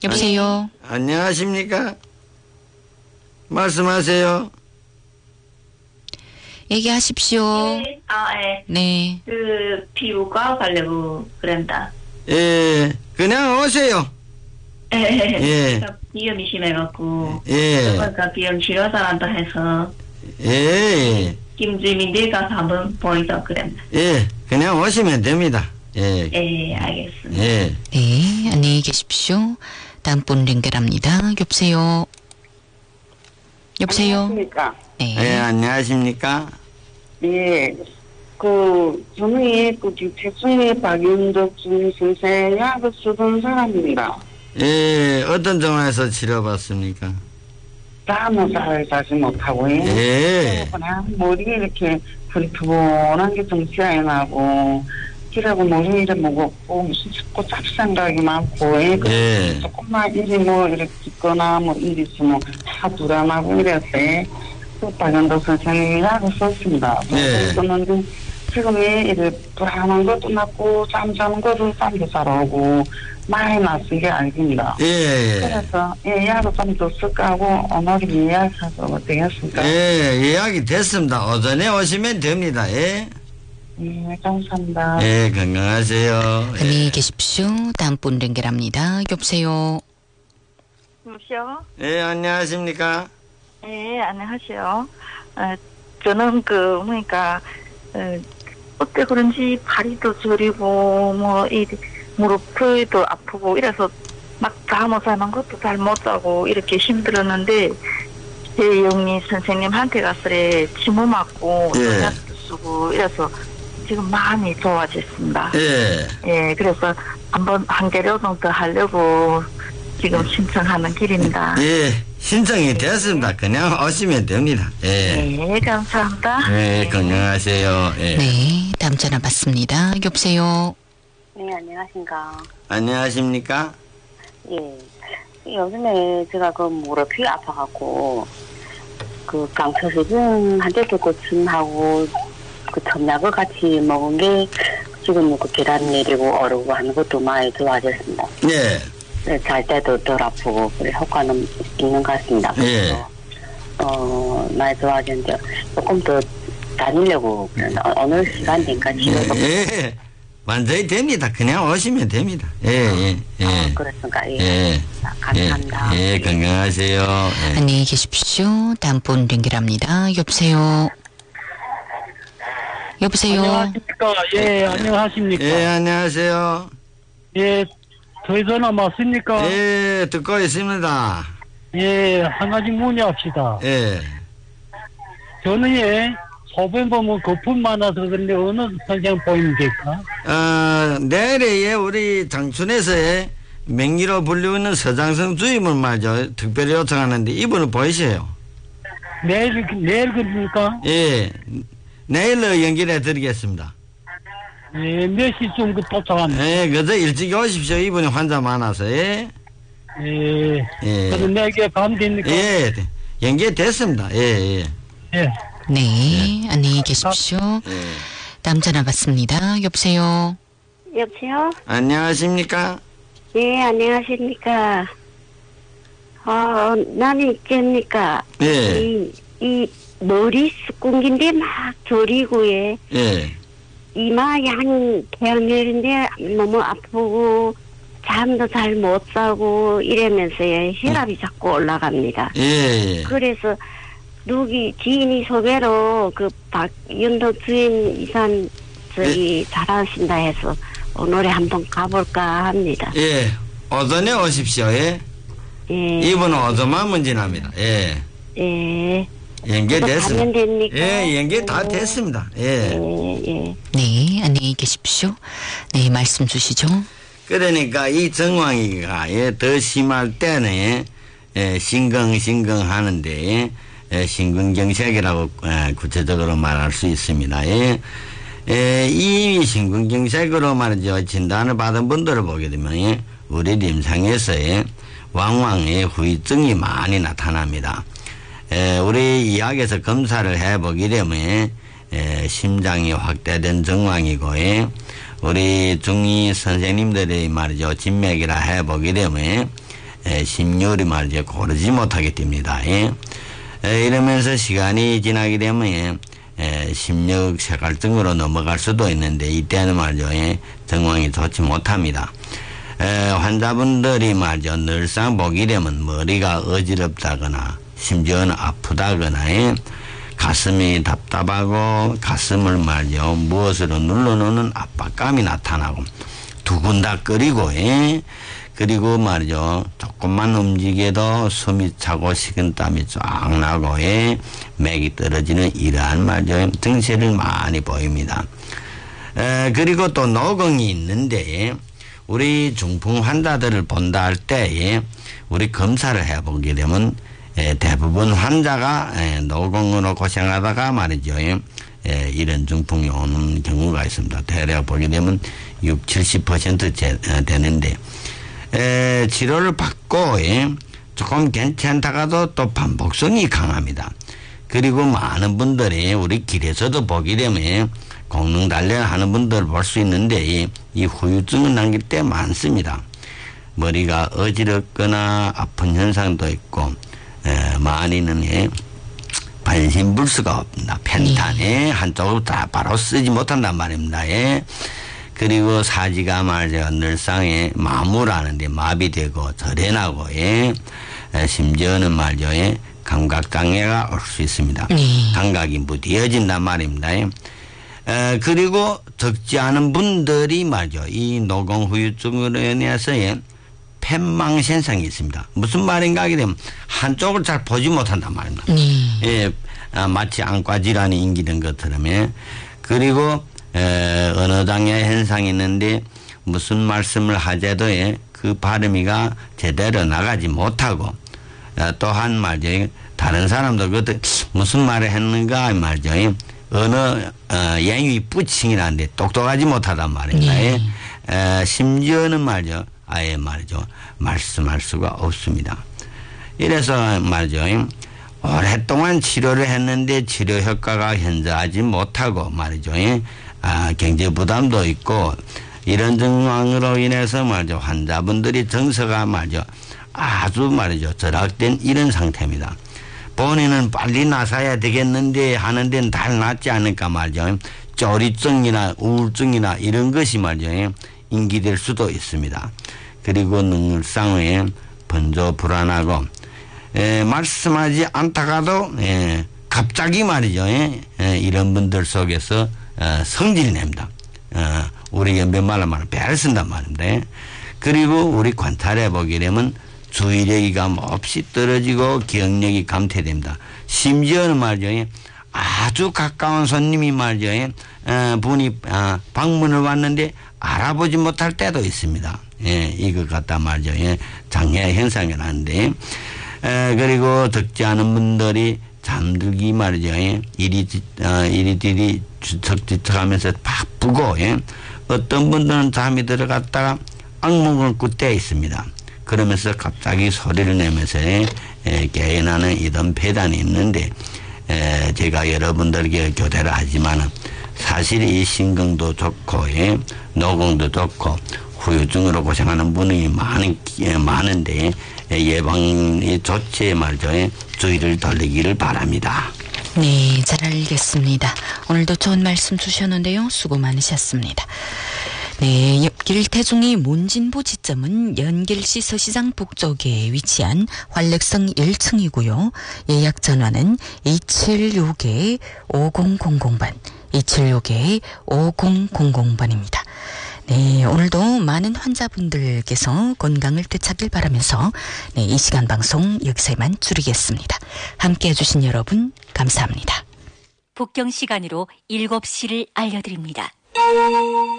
여보세요. 안녕하십니까? 말씀하세요. 얘기하십시오. 네. 예. 네. 그, 피부과 가려고 그런다. 예, 그냥 오세요. 예. 비염이 심해갖고. 예. 그러니까 비염 치료 잘한다 해서. 예. 김주민 네 가서 한번 보이자 그랬다. 예, 그냥 오시면 됩니다. 예. 예, 알겠습니다. 예. 네, 안녕히 계십시오. 다음 분 연결합니다. 여보세요. 여보세요. 안녕하십니까? 네. 예, 안녕하십니까? 예. 저는 지금 태순의 박윤덕 주임 선생 약을 쓰던 사람입니다. 예, 어떤 병원에서 치료받습니까? 잠을 잘 자지 못하고, 예. 그냥 머리에 이렇게 푸근한 게 좀 시야나고, 기라고 머리 이래 무겁고, 무슨 자꾸 잡생각이 많고, 예. 조금만 일이 이렇게 있거나 일이 있으면 다 불안하고 이랬어요. 그 박윤덕 선생님이 약을 썼습니다. 예. 썼는데, 지금이 이래 불안한 것도 났고, 잠자는 것도 잠도 잘 오고, 많이 났은 게 알깁니다. 예. 그래서, 약을 좀 더 쓸까 하고, 오늘 예약해서 되겠습니까? 예, 예약이 됐습니다. 오전에 오시면 됩니다. 예. 네, 감사합니다. 예, 건강하세요. 안녕히 계십시오. 다음 분 연결합니다. 여보세요. 여보세요? 예, 안녕하십니까? 네, 안녕하세요. 저는 어때 그런지 발이도 저리고, 무릎도 아프고, 이래서 막 잠을 자는 것도 잘 못 자고, 이렇게 힘들었는데, 제 영리 선생님한테 가서래 침을 맞고, 예. 약도 쓰고, 이래서 지금 많이 좋아졌습니다. 예. 예, 그래서 한 개료동 더 하려고 지금 신청하는 길입니다. 예, 신청이 됐습니다. 그냥 오시면 됩니다. 예. 네, 감사합니다. 예, 건강하세요. 예. 네, 다음 전화 받습니다. 여보세요. 네, 안녕하십니까. 안녕하십니까? 예. 요즘에 제가 무릎이 아파갖고, 강철수증한테 고침하고, 점약을 같이 먹은 게, 지금 계단 내리고 오르고 하는 것도 많이 좋아졌습니다. 예. 네, 잘 때도 덜 아프고, 그래, 효과는 있는 것 같습니다. 예. 많이 좋아졌는데, 조금 더 다니려고, 어느 시간인가 치료도. 예. 완전히 됩니다. 그냥 오시면 됩니다. 예. 그렇습니까? 예. 예. 감사합니다. 예, 건강하세요. 예. 안녕히 계십시오. 다음 분 연결합니다. 여보세요. 여보세요. 안녕하십니까? 예, 안녕하십니까? 예, 안녕하세요. 예, 저희 전화 맞습니까? 예, 듣고 있습니다. 예, 한 가지 문의합시다. 예. 저는 소변 보면 거품 많아서 그런데 어느 선생 보이면 될까? 내일에 우리 장춘에서 명의로 불리우는 서장성 주임을 말이죠. 특별히 요청하는데 이분은 보이세요? 내일 그럽니까? 예. 내일로 연결해 드리겠습니다. 예, 몇 시쯤 도착합니까? 예, 그저 일찍 오십시오. 이분이 환자 많아서, 예. 예. 예. 그럼 내게 가면 됩니까? 예, 연결됐습니다. 예. 예. 네, 안녕히 계십시오. 예. 다음 전화 받습니다. 여보세요. 여보세요? 안녕하십니까? 예, 안녕하십니까. 나는 있겠습니까? 예. 이 머리 습궁인데 막 저리고, 예. 이마 태양열인데 너무 아프고, 잠도 잘 못 자고, 이러면서 혈압이 자꾸 올라갑니다. 예. 그래서, 지인이 소개로 박윤덕 주임 이산 잘하신다 해서 오늘에 한번 가볼까 합니다. 예. 오전에 오십시오. 예. 예. 이분은 오전만 문진합니다. 예. 예. 연결됐습니다. 가면 됩니까? 예, 연결 다 됐습니다. 예. 예. 네, 안녕히 계십시오. 네, 말씀 주시죠. 그러니까 이 정황이가 더 심할 때는 심근 하는데 심근경색이라고 구체적으로 말할 수 있습니다. 이 심근경색으로 말이죠. 진단을 받은 분들을 보게 되면 우리 임상에서의 왕왕의 후유증이 많이 나타납니다. 우리 이야기에서 검사를 해보게 되면 심장이 확대된 정황이고 우리 중위 선생님들이 말이죠. 진맥이라 해보게 되면 심혈이 말이죠. 고르지 못하게 됩니다. 이러면서 시간이 지나게 되면 심력 색깔증으로 넘어갈 수도 있는데 이때는 말이죠. 정황이 좋지 못합니다. 환자분들이 말이죠. 늘상 보게 되면 머리가 어지럽다거나 심지어는 아프다거나 가슴이 답답하고 가슴을 말이죠. 무엇으로 눌러놓는 압박감이 나타나고 두근다거리고 그리고 말이죠. 조금만 움직여도 숨이 차고 식은땀이 쫙 나고 맥이 떨어지는 이러한 말이죠. 증세를 많이 보입니다. 그리고 또 노공이 있는데 우리 중풍 환자들을 본다 할 때 우리 검사를 해보게 되면 대부분 환자가 노공으로 고생하다가 말이죠. 이런 중풍이 오는 경우가 있습니다. 대략 보게 되면 60-70% 되는데 치료를 받고 조금 괜찮다가도 또 반복성이 강합니다. 그리고 많은 분들이 우리 길에서도 보게 되면 공능 단련하는 분들을 볼 수 있는데 이 후유증을 남길 때 많습니다. 머리가 어지럽거나 아픈 현상도 있고 많이는 반신불수가 없다. 펜탄에 한쪽으로 다 바로 쓰지 못한단 말입니다. 그리고 사지가 말이죠. 늘상에 마무라는데 마비되고 절해나고 심지어는 말이죠. 감각장애가 올 수 있습니다. 감각이 무뎌진단 말입니다. 그리고 적지 않은 분들이 말이죠. 이 노공후유증으로 인해서 펜망 현상이 있습니다. 무슨 말인가 하게 되면 한쪽을 잘 보지 못한단 말입니다. 마치 안과 질환이 인기된 것처럼. 그리고 언어장애 현상이 있는데 무슨 말씀을 하자도 그 발음이가 제대로 나가지 못하고 또한 말이죠. 다른 사람도 그때 무슨 말을 했는가 말이죠. 언어言语 부칭이라는데 똑똑하지 못하단 말입니다. 심지어는 말이죠. 아예 말이죠. 말씀할 수가 없습니다. 이래서 말이죠. 오랫동안 치료를 했는데 치료 효과가 현저하지 못하고 말이죠. 경제 부담도 있고 이런 증상으로 인해서 말이죠. 환자분들이 정서가 말이죠. 아주 말이죠. 절약된 이런 상태입니다. 본인은 빨리 나서야 되겠는데 하는 데는 잘 낫지 않을까 말이죠. 조리증이나 우울증이나 이런 것이 말이죠. 인기될 수도 있습니다. 그리고 능률상에 번조 불안하고 말씀하지 않다가도 갑자기 말이죠. 이런 분들 속에서 성질이 냅니다. 우리 연변말로 말하면 배를 쓴단 말인데 그리고 우리 관찰해 보게 되면 주의력이 몹시 떨어지고 기억력이 감퇴됩니다. 심지어는 말이죠. 아주 가까운 손님이 말이죠. 분이 방문을 왔는데 알아보지 못할 때도 있습니다. 이것 갖다 말이죠. 장애 현상이 나는데 그리고 적지 않은 분들이 잠들기 말이죠. 이리저리 주척주척하면서 바쁘고 어떤 분들은 잠이 들어갔다가 악몽을 꿀 때 있습니다. 그러면서 갑자기 소리를 내면서 깨어나는 이런 폐단이 있는데 제가 여러분들에게 교대를 하지만 사실 이 신경도 좋고 노공도 좋고 후유증으로 고생하는 분이 많은데 예방 조치에 말이죠. 주의를 돌리기를 바랍니다. 네, 잘 알겠습니다. 오늘도 좋은 말씀 주셨는데요. 수고 많으셨습니다. 네, 길태중이 몬진보 지점은 연길시 서시장 북쪽에 위치한 활력성 1층이고요. 예약 전화는 276-5000번, 276-5000번입니다. 네, 오늘도 많은 환자분들께서 건강을 되찾길 바라면서 이 시간 방송 여기서만 줄이겠습니다. 함께 해주신 여러분 감사합니다. 북경 시간으로 7시를 알려드립니다.